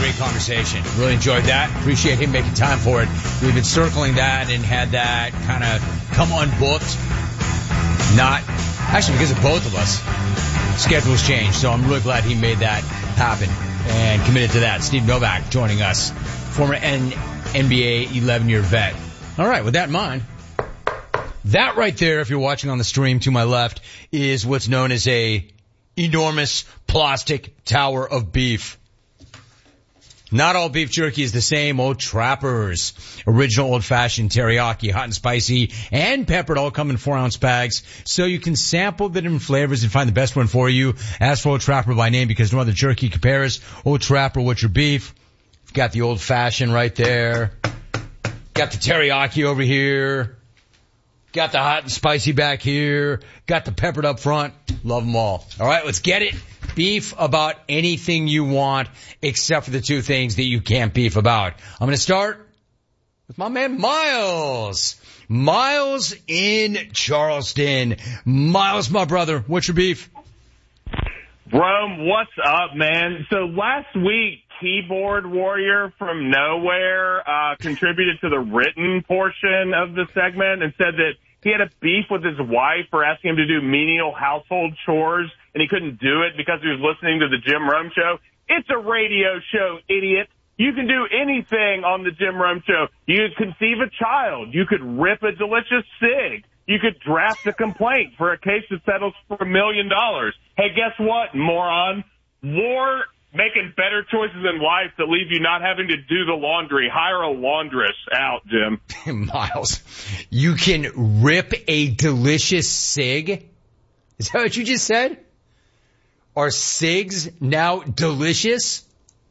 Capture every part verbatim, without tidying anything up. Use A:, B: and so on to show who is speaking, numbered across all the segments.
A: great conversation. Really enjoyed that. Appreciate him making time for it. We've been circling that and had that kind of come unbooked. Not, actually because of both of us, schedules changed. So I'm really glad he made that happen and committed to that. Steve Novak joining us, former N B A eleven-year vet. All right, with that in mind, that right there, if you're watching on the stream to my left, is what's known as a enormous plastic tower of beef. Not all beef jerky is the same. Old Trappers, original old-fashioned teriyaki, hot and spicy, and peppered, all come in four-ounce bags, so you can sample the different flavors and find the best one for you. Ask for Old Trapper by name because no other jerky compares. Old Trapper, what's your beef? Got the old-fashioned right there. Got the teriyaki over here. Got the hot and spicy back here. Got the peppered up front. Love them all. All right, let's get it. Beef about anything you want except for the two things that you can't beef about. I'm going to start with my man Miles. Miles in Charleston. Miles, my brother, what's your beef?
B: Rome, what's up, man? So last week, Keyboard Warrior from Nowhere uh contributed to the written portion of the segment and said that he had a beef with his wife for asking him to do menial household chores, and he couldn't do it because he was listening to the Jim Rome Show. It's a radio show, idiot. You can do anything on the Jim Rome Show. You could conceive a child. You could rip a delicious cig. You could draft a complaint for a case that settles for a million dollars. Hey, guess what, moron? War making better choices in life that leave you not having to do the laundry. Hire a laundress. Out, Jim.
A: Miles, you can rip a delicious cig? Is that what you just said? Are cigs now delicious?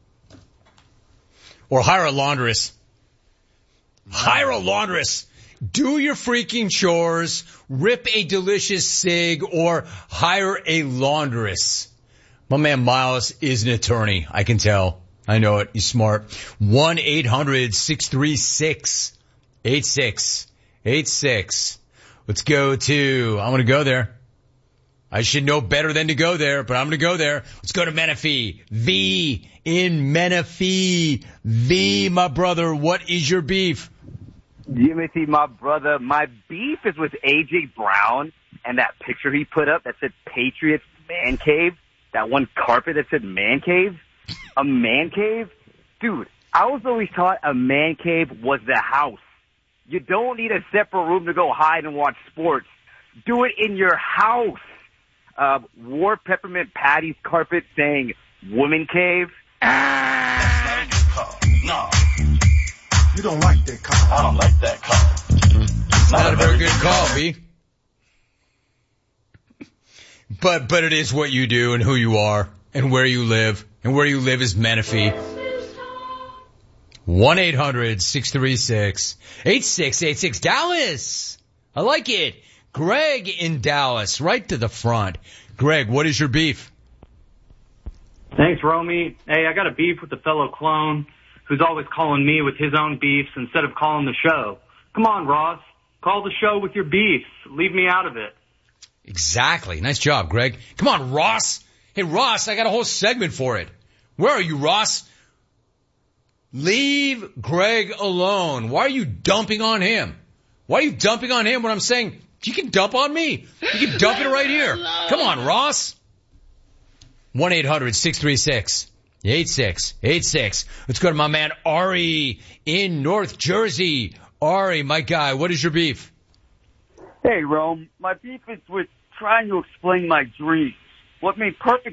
A: Or hire a laundress. Hire a laundress. Do your freaking chores, rip a delicious cig, or hire a laundress. My man Miles is an attorney. I can tell. I know it. He's smart. one eight hundred six three six eight six eight six. Let's go to, I'm going to go there. I should know better than to go there, but I'm going to go there. Let's go to Menifee. V in Menifee. V, my brother, what is your beef?
C: Jimothy, my brother, my beef is with A J Brown and that picture he put up that said Patriots Man Cave. That one carpet that said man cave? A man cave? Dude, I was always taught a man cave was the house. You don't need a separate room to go hide and watch sports. Do it in your house. Uh, War Peppermint Patty's carpet saying woman cave.
D: Ah! No. You don't like that call. I don't like that call.
A: It's not, not a very good call, B. But, but it is what you do and who you are and where you live. And where you live is Menifee. one eight hundred six three six eight six eight six. Dallas. I like it. Greg in Dallas, right to the front. Greg, what is your beef?
E: Thanks, Romy. Hey, I got a beef with the fellow clone who's always calling me with his own beefs instead of calling the show. Come on, Ross. Call the show with your beefs. Leave me out of it.
A: Exactly. Nice job, Greg. Come on, Ross. Hey, Ross, I got a whole segment for it. Where are you, Ross? Leave Greg alone. Why are you dumping on him? Why are you dumping on him when I'm saying you can dump on me? You can dump it right here. Come on, Ross. one eight hundred six three six eight six eight six. Let's go to my man Ari in North Jersey. Ari, my guy, what is your beef?
C: Hey, Rome. My beef is with trying to explain my dreams. What made perfect